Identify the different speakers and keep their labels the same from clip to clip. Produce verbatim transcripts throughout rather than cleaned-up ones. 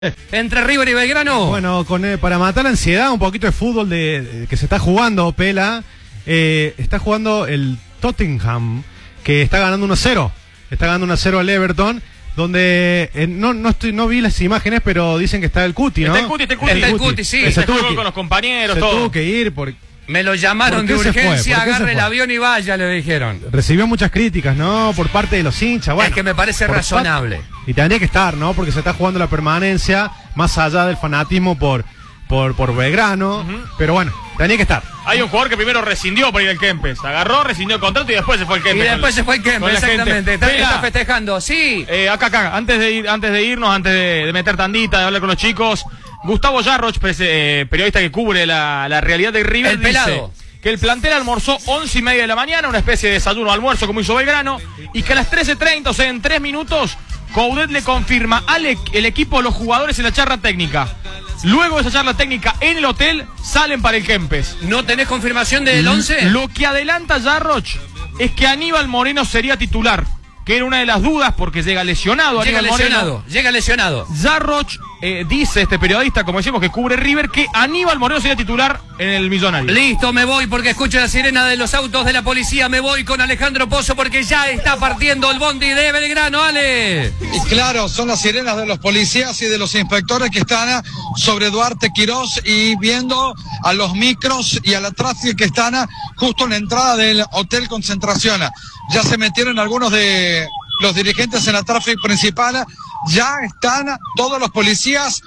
Speaker 1: Entre River y Belgrano.
Speaker 2: Bueno, con, eh, para matar la ansiedad, un poquito de fútbol de, de que se está jugando, Pela. Eh, está jugando el Tottenham, que está ganando uno a cero. Está ganando uno a cero al Everton. Donde eh, no no estoy no vi las imágenes, pero dicen que está el Cuti, ¿no?
Speaker 3: Está el Cuti, está el Cuti.
Speaker 1: Está el Cuti, sí.
Speaker 3: Se tuvo con los compañeros,
Speaker 2: se
Speaker 3: todo.
Speaker 2: tuvo que ir por...
Speaker 1: Me lo llamaron de urgencia, agarre el avión y vaya, le dijeron.
Speaker 2: Recibió muchas críticas, ¿no? Por parte de los hinchas. Bueno,
Speaker 1: es que me parece razonable.
Speaker 2: Y tendría que estar, ¿no? Porque se está jugando la permanencia, más allá del fanatismo por por, por Belgrano. Uh-huh. Pero bueno, tendría que estar.
Speaker 3: Hay un jugador que primero rescindió por ir al Kempes. Agarró, rescindió el contrato y después se fue al Kempes.
Speaker 1: Y después se fue al Kempes, exactamente. Está, está festejando, sí.
Speaker 3: Eh, acá, acá, antes de ir, antes de irnos, antes de, de meter tandita, de hablar con los chicos, Gustavo Yarroch, eh, periodista que cubre la, la realidad de River,
Speaker 1: el pelado.
Speaker 3: Dice que el plantel almorzó once y media de la mañana, una especie de desayuno almuerzo como hizo Belgrano, y que a las trece treinta, o sea, en tres minutos, Coudet le confirma al e el equipo de los jugadores en la charla técnica. Luego de esa charla técnica en el hotel, salen para el Kempes.
Speaker 1: ¿No tenés confirmación del once?
Speaker 3: Lo que adelanta Yarroch es que Aníbal Moreno sería titular, que era una de las dudas porque llega lesionado.
Speaker 1: Llega
Speaker 3: Aníbal
Speaker 1: lesionado,
Speaker 3: Moreno.
Speaker 1: llega lesionado.
Speaker 3: Yarroch eh, dice, este periodista, como decimos, que cubre River, que Aníbal Moreno sería titular en el Millonario.
Speaker 1: Listo, me voy porque escucho la sirena de los autos de la policía. Me voy con Alejandro Pozo porque ya está partiendo el bondi de Belgrano, Ale.
Speaker 4: Y claro, son las sirenas de los policías y de los inspectores que están sobre Duarte Quirós y viendo a los micros y a la tráfico que están justo en la entrada del Hotel Concentración. Ya se metieron algunos de los dirigentes en la tráfico principal. Ya están todos los policías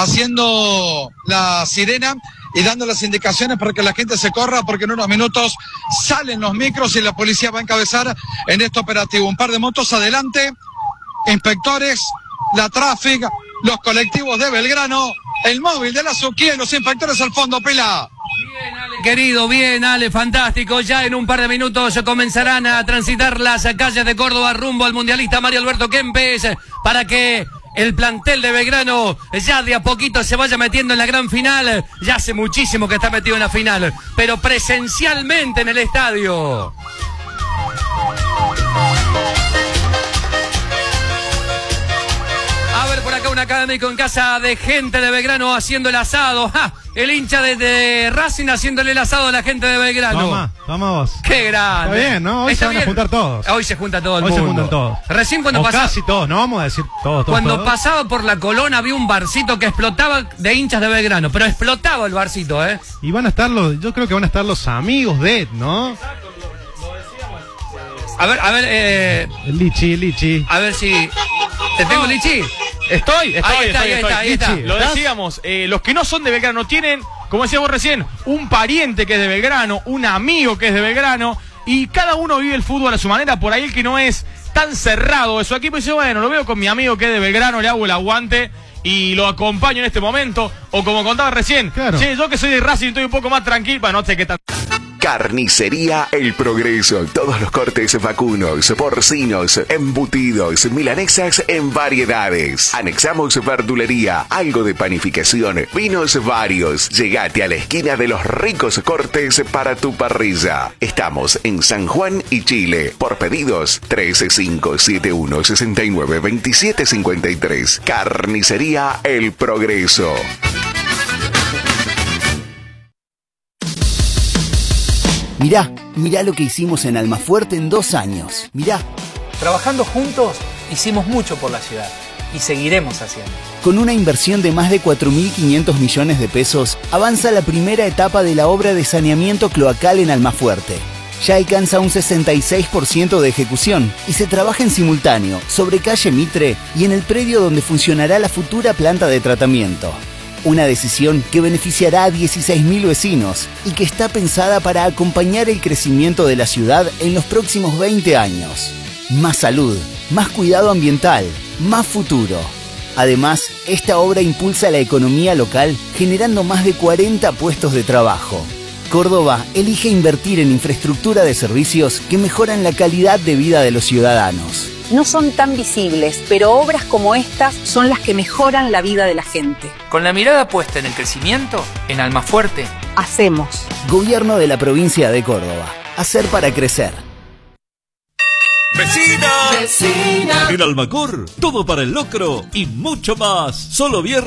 Speaker 4: haciendo la sirena y dando las indicaciones para que la gente se corra, porque en unos minutos salen los micros y la policía va a encabezar en este operativo. Un par de motos adelante, inspectores, la tráfico, los colectivos de Belgrano, el móvil de la Suquía y los inspectores al fondo, Pela.
Speaker 1: Bien, Ale, querido, bien, Ale, fantástico. Ya en un par de minutos comenzarán a transitar las calles de Córdoba rumbo al mundialista Mario Alberto Kempes para que el plantel de Belgrano ya de a poquito se vaya metiendo en la gran final. Ya hace muchísimo que está metido en la final, pero presencialmente en el estadio. A ver, por acá un académico en casa de gente de Belgrano haciendo el asado. ¡Ja! El hincha de, de Racing haciéndole el asado a la gente de Belgrano.
Speaker 2: Toma, toma vos.
Speaker 1: ¡Qué grande!
Speaker 2: Está bien, ¿no? Hoy
Speaker 1: Está
Speaker 2: se van
Speaker 1: bien.
Speaker 2: a juntar todos.
Speaker 1: Hoy se junta todo el
Speaker 2: Hoy
Speaker 1: mundo.
Speaker 2: se juntan todos.
Speaker 1: Recién cuando
Speaker 2: o
Speaker 1: pasaba...
Speaker 2: casi todos, no vamos a decir todos. todos
Speaker 1: Cuando
Speaker 2: todos.
Speaker 1: pasaba por la Colona había un barcito que explotaba de hinchas de Belgrano, pero explotaba el barcito, ¿eh?
Speaker 2: Y van a estar los, yo creo que van a estar los amigos de Ed, ¿no?
Speaker 1: A ver, a ver, eh...
Speaker 2: El Lichi, el Lichi.
Speaker 1: A ver si... ¿Te tengo, Lichi?
Speaker 3: Estoy, estoy,
Speaker 1: Ahí está,
Speaker 3: estoy,
Speaker 1: ahí
Speaker 3: estoy.
Speaker 1: está, ahí está.
Speaker 3: Lo decíamos, eh, los que no son de Belgrano tienen, como decíamos recién, un pariente que es de Belgrano, un amigo que es de Belgrano, y cada uno vive el fútbol a su manera. Por ahí el que no es tan cerrado de su equipo dice, bueno, lo veo con mi amigo que es de Belgrano, le hago el aguante y lo acompaño en este momento. O como contaba recién,
Speaker 2: claro.
Speaker 3: Che, yo que soy de Racing estoy un poco más tranquilo, bueno, no sé qué tal.
Speaker 5: Carnicería El Progreso. Todos los cortes vacunos, porcinos, embutidos, milanesas en variedades. Anexamos verdulería, algo de panificación, vinos varios. Llegate a la esquina de los ricos cortes para tu parrilla. Estamos en San Juan y Chile. Por pedidos, tres cinco siete uno seis nueve dos siete cinco tres. Carnicería El Progreso.
Speaker 6: Mirá, mirá lo que hicimos en Almafuerte en dos años. Mirá.
Speaker 7: Trabajando juntos, hicimos mucho por la ciudad y seguiremos haciendo.
Speaker 6: Con una inversión de más de cuatro mil quinientos millones de pesos, avanza la primera etapa de la obra de saneamiento cloacal en Almafuerte. Ya alcanza un sesenta y seis por ciento de ejecución y se trabaja en simultáneo sobre calle Mitre y en el predio donde funcionará la futura planta de tratamiento. Una decisión que beneficiará a dieciséis mil vecinos y que está pensada para acompañar el crecimiento de la ciudad en los próximos veinte años. Más salud, más cuidado ambiental, más futuro. Además, esta obra impulsa la economía local generando más de cuarenta puestos de trabajo. Córdoba elige invertir en infraestructura de servicios que mejoran la calidad de vida de los ciudadanos.
Speaker 8: No son tan visibles, pero obras como estas son las que mejoran la vida de la gente.
Speaker 7: Con la mirada puesta en el crecimiento, en Almafuerte,
Speaker 8: hacemos.
Speaker 6: Gobierno de la provincia de Córdoba. Hacer para crecer.
Speaker 9: Vecina, vecina. En Almacor, todo para el locro y mucho más. Solo viernes.